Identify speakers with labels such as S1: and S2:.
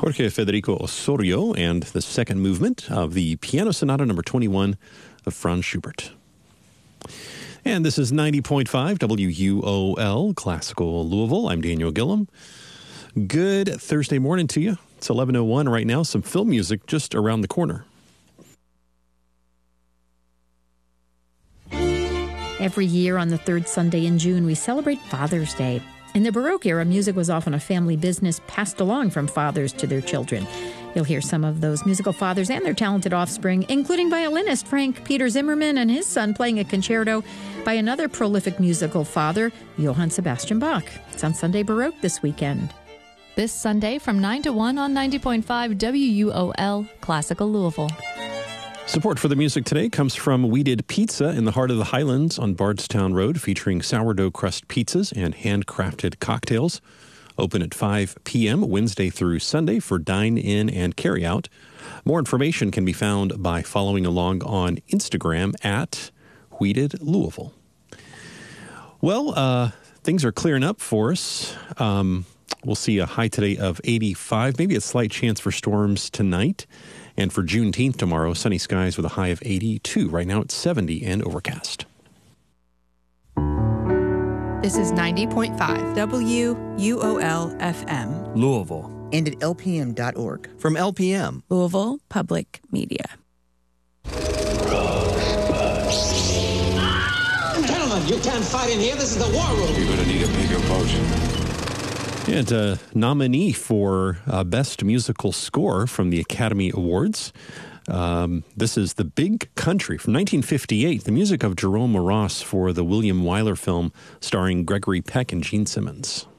S1: Jorge Federico Osorio and the second movement of the Piano Sonata number 21 of Franz Schubert. And this is 90.5 WUOL Classical Louisville. I'm Daniel Gillum. Good Thursday morning to you. It's 11:01 right now. Some film music just around the corner.
S2: Every year on the third Sunday in June, we celebrate Father's Day. In the Baroque era, music was often a family business passed along from fathers to their children. You'll hear some of those musical fathers and their talented offspring, including violinist Frank Peter Zimmermann and his son playing a concerto by another prolific musical father, Johann Sebastian Bach. It's on Sunday Baroque this weekend.
S3: This Sunday from 9 to 1 on 90.5 WUOL Classical Louisville.
S1: Support for the music today comes from We Did Pizza in the heart of the Highlands on Bardstown Road, featuring sourdough crust pizzas and handcrafted cocktails. Open at 5 p.m. Wednesday through Sunday for dine-in and carry-out. More information can be found by following along on Instagram at We Did Louisville. Well, things are clearing up for us. We'll see a high today of 85, maybe a slight chance for storms tonight. And for Juneteenth tomorrow, sunny skies with a high of 82. Right now it's 70 and overcast.
S4: This is 90.5 WUOL FM.
S5: Louisville.
S6: And at LPM.org.
S5: From LPM.
S4: Louisville Public Media.
S7: Gentlemen, you can't fight in here. This is the war room.
S8: You're going to need a bigger boat.
S1: And a nominee for Best Musical Score from the Academy Awards. This is The Big Country from 1958, the music of Jerome Moross for the William Wyler film starring Gregory Peck and Gene Simmons.